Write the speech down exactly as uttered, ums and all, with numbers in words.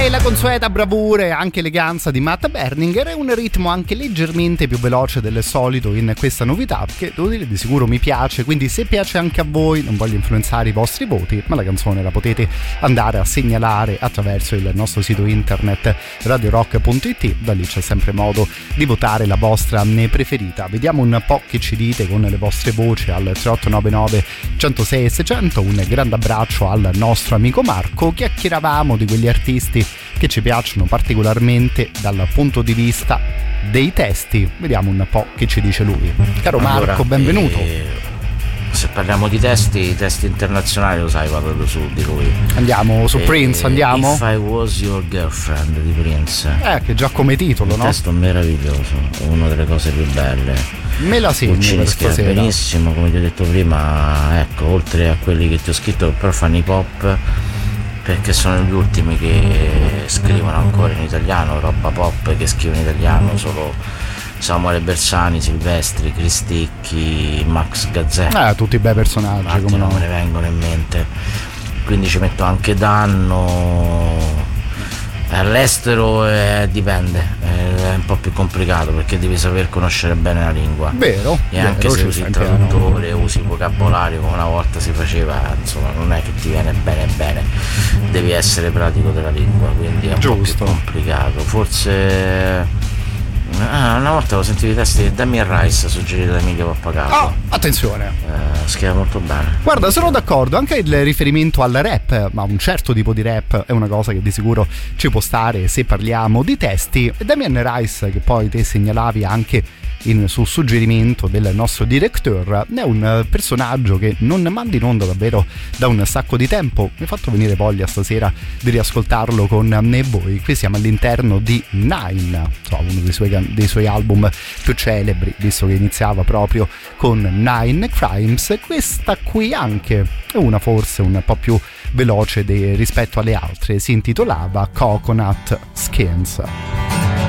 E la consueta bravura e anche eleganza di Matt Berninger, è un ritmo anche leggermente più veloce del solito in questa novità, che devo dire di sicuro mi piace, quindi se piace anche a voi, non voglio influenzare i vostri voti, ma la canzone la potete andare a segnalare attraverso il nostro sito internet radio rock punto it, da lì c'è sempre modo di votare la vostra preferita. Vediamo un po' che ci dite con le vostre voci al tre otto nove nove uno zero sei seicento. Un grande abbraccio al nostro amico Marco. Chiacchieravamo di quegli artisti che ci piacciono particolarmente dal punto di vista dei testi. Vediamo un po' che ci dice lui. Caro allora, Marco, benvenuto. Eh, se parliamo di testi, testi internazionali, lo sai, parlo su di lui. Andiamo su eh, Prince, andiamo. If I Was Your Girlfriend di Prince. Eh, che già come titolo, un no? Un testo meraviglioso, una delle cose più belle. Me la segno per stasera. Benissimo, come ti ho detto prima, ecco, oltre a quelli che ti ho scritto, però fanno hip hop, perché sono gli ultimi che scrivono ancora in italiano, roba pop che scrivono in italiano, solo Samuele Bersani, Silvestri, Cristicchi, Max Gazzè. Eh, tutti bei personaggi, altri come non no? me ne vengono in mente, quindi ci metto anche Danno. All'estero eh, dipende, eh, è un po' più complicato perché devi saper conoscere bene la lingua. Vero, e anche vero, se usi il traduttore, usi il vocabolario come una volta si faceva, insomma non è che ti viene bene bene, devi essere pratico della lingua, quindi è un Giusto. po' più complicato. Forse ah, una volta ho sentito i testi di Damien Rice suggeriti da Emilio Pappagallo. Oh, attenzione, eh, scrive molto bene. Guarda, sono d'accordo, anche il riferimento al rap, ma un certo tipo di rap è una cosa che di sicuro ci può stare se parliamo di testi. Damien Rice, che poi te segnalavi anche in, su suggerimento del nostro director, è un personaggio che non manda in onda davvero da un sacco di tempo. Mi ha fatto venire voglia stasera di riascoltarlo con voi. Qui siamo all'interno di Nine, so, uno dei suoi, dei suoi album più celebri, visto che iniziava proprio con Nine Crimes. Questa qui anche è una forse un po' più veloce de, rispetto alle altre, si intitolava Coconut Skins.